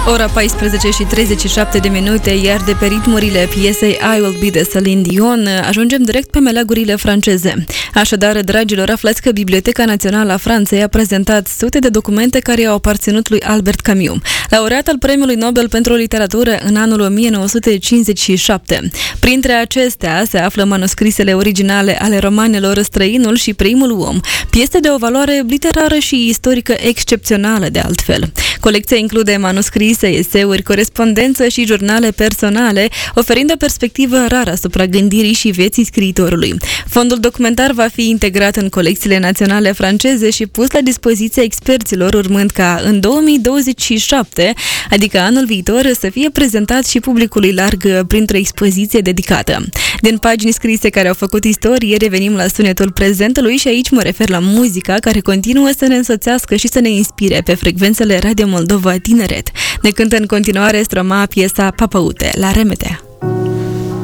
Ora 14:37, iar de pe ritmurile piesei I Will Be de Celine Dion ajungem direct pe meleagurile franceze. Așadar, dragilor, aflați că Biblioteca Națională a Franței a prezentat sute de documente care i-au aparținut lui Albert Camus, laureat al Premiului Nobel pentru Literatură în anul 1957. Printre acestea se află manuscrisele originale ale romanelor Străinul și Primul Om, piese de o valoare literară și istorică excepțională de altfel. Colecția include manuscrise, eseuri, corespondență și jurnale personale, oferind o perspectivă rară asupra gândirii și vieții scriitorului. Fondul documentar va fi integrat în colecțiile naționale franceze și pus la dispoziția experților, urmând ca în 2027, adică anul viitor, să fie prezentat și publicului larg printr-o expoziție dedicată. Din pagini scrise care au făcut istorie, revenim la sunetul prezentului și aici mă refer la muzica care continuă să ne însoțească și să ne inspire pe frecvențele Radio Moldova Tineret. Ne cântă în continuare Stroma piesa Papaute, la revedere!